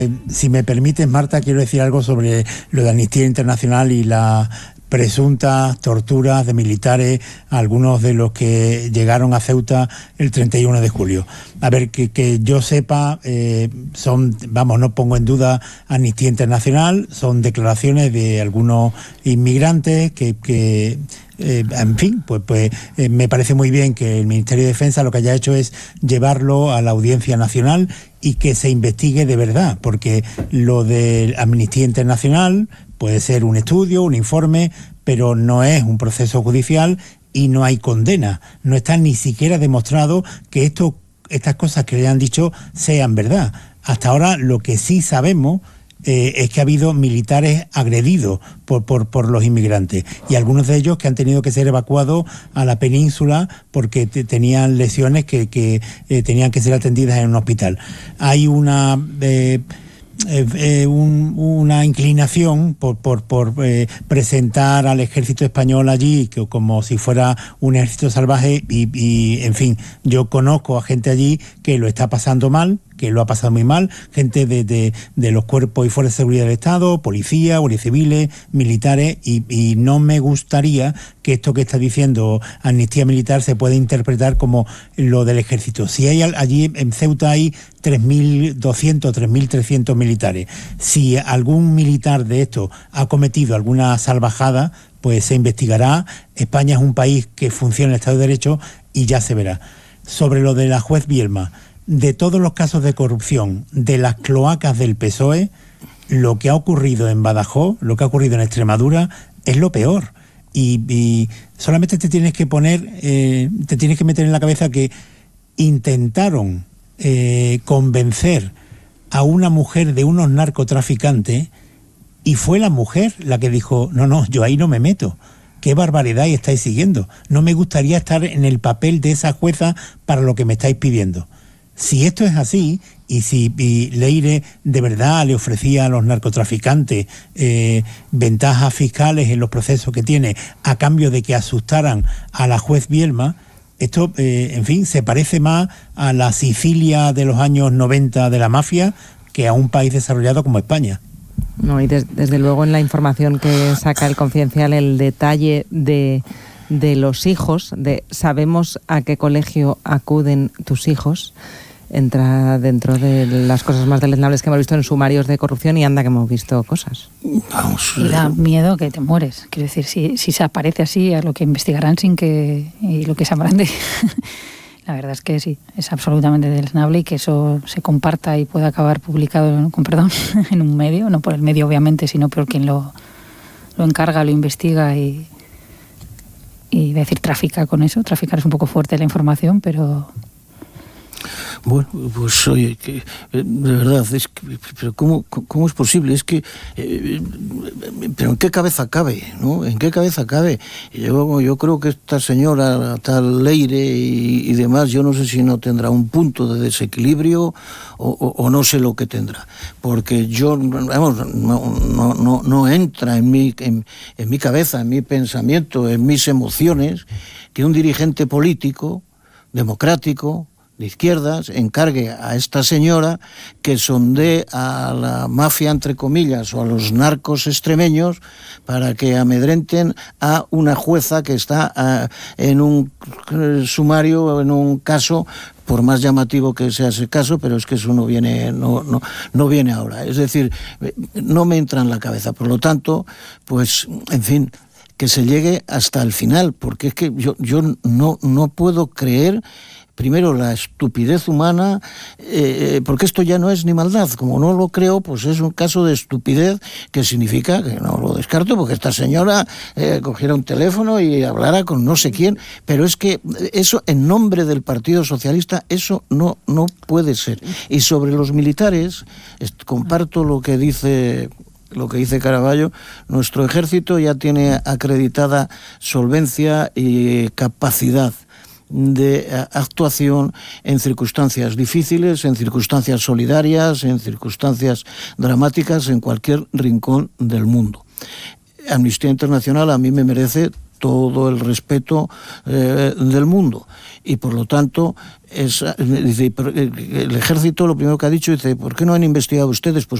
Si me permites, Marta, quiero decir algo sobre lo de Amnistía Internacional y la presuntas torturas de militares, algunos de los que llegaron a Ceuta el 31 de julio. A ver, que yo sepa, no pongo en duda Amnistía Internacional, son declaraciones de algunos inmigrantes que en fin, me parece muy bien que el Ministerio de Defensa lo que haya hecho es llevarlo a la Audiencia Nacional y que se investigue de verdad, porque lo de Amnistía Internacional puede ser un estudio, un informe, pero no es un proceso judicial y no hay condena. No está ni siquiera demostrado que estas cosas que le han dicho sean verdad. Hasta ahora lo que sí sabemos es que ha habido militares agredidos por los inmigrantes y algunos de ellos que han tenido que ser evacuados a la península porque tenían lesiones que tenían que ser atendidas en un hospital. Hay una inclinación por presentar al ejército español allí como si fuera un ejército salvaje y en fin, yo conozco a gente allí que lo está pasando mal, que lo ha pasado muy mal, gente de los cuerpos y fuerzas de seguridad del Estado, policía, guardias civiles, militares, y no me gustaría que esto que está diciendo Amnistía Militar se pueda interpretar como lo del ejército. Si hay allí en Ceuta hay 3.200, 3.300 militares. Si algún militar de esto ha cometido alguna salvajada, pues se investigará. España es un país que funciona en el Estado de Derecho y ya se verá. Sobre lo de la juez Bielma, de todos los casos de corrupción de las cloacas del PSOE, lo que ha ocurrido en Badajoz, lo que ha ocurrido en Extremadura, es lo peor. Y solamente te tienes que meter en la cabeza que intentaron convencer a una mujer de unos narcotraficantes y fue la mujer la que dijo, no, yo ahí no me meto. ¿Qué barbaridad estáis siguiendo? No me gustaría estar en el papel de esa jueza para lo que me estáis pidiendo. Si esto es así, y si Leire de verdad le ofrecía a los narcotraficantes ventajas fiscales en los procesos que tiene a cambio de que asustaran a la juez Bielma, esto, en fin, se parece más a la Sicilia de los años 90 de la mafia que a un país desarrollado como España. No, y desde luego en la información que saca el Confidencial, el detalle de los hijos, de sabemos a qué colegio acuden tus hijos, entra dentro de las cosas más deleznables que hemos visto en sumarios de corrupción, y anda que hemos visto cosas. Vamos. Y da miedo que te mueres. Quiero decir, si se aparece así, a lo que investigarán y lo que sabrán de... La verdad es que sí, es absolutamente deleznable, y que eso se comparta y pueda acabar publicado, con perdón, en un medio, no por el medio obviamente, sino por quien lo encarga, lo investiga y decir trafica con eso. Traficar es un poco fuerte la información, pero... Bueno, pues oye, que de verdad, pero ¿cómo es posible? Es que, pero ¿en qué cabeza cabe, no? ¿En qué cabeza cabe? Yo creo que esta señora, tal Leire y demás, yo no sé si no tendrá un punto de desequilibrio o no sé lo que tendrá, porque yo, vamos, no entra en mi cabeza, en mi pensamiento, en mis emociones, que un dirigente político, democrático, de izquierdas, encargue a esta señora que sondee a la mafia, entre comillas, o a los narcos extremeños para que amedrenten a una jueza que está en un sumario, en un caso, por más llamativo que sea ese caso, pero es que eso no viene ahora. Es decir, no me entra en la cabeza. Por lo tanto, pues, en fin, que se llegue hasta el final, porque es que yo no puedo creer, primero, la estupidez humana, porque esto ya no es ni maldad. Como no lo creo, pues es un caso de estupidez, que significa que no lo descarto, porque esta señora cogiera un teléfono y hablara con no sé quién, pero es que eso, en nombre del Partido Socialista, eso no puede ser. Y sobre los militares, comparto lo que dice Caraballo. Nuestro ejército ya tiene acreditada solvencia y capacidad de actuación en circunstancias difíciles, en circunstancias solidarias, en circunstancias dramáticas, en cualquier rincón del mundo. Amnistía Internacional a mí me merece todo el respeto del mundo, y por lo tanto dice, el ejército lo primero que ha dicho, dice, ¿por qué no han investigado ustedes? Pues